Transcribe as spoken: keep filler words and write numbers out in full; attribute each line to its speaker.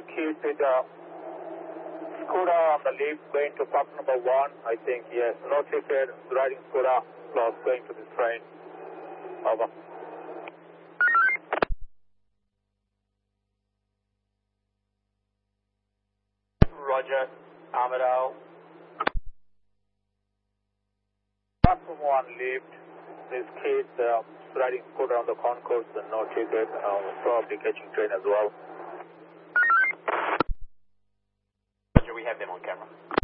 Speaker 1: the kids with the Skoda on the lift going to pub number one, I think, yes. No ticket, riding Skoda plus going to this train. Over. Roger, Amadale. Platform one lift, this kid uh, riding Skoda on the concourse and no ticket, uh, probably catching train as well.
Speaker 2: Roger, we have them on camera.